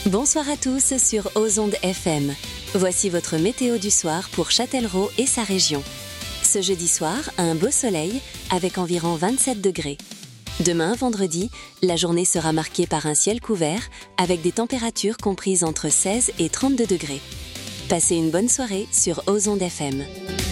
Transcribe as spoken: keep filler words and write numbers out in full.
Bonsoir à tous sur Ozonde F M. Voici votre météo du soir pour Châtellerault et sa région. Ce jeudi soir, un beau soleil avec environ vingt-sept degrés. Demain, vendredi, la journée sera marquée par un ciel couvert avec des températures comprises entre seize et trente-deux degrés. Passez une bonne soirée sur Ozonde F M.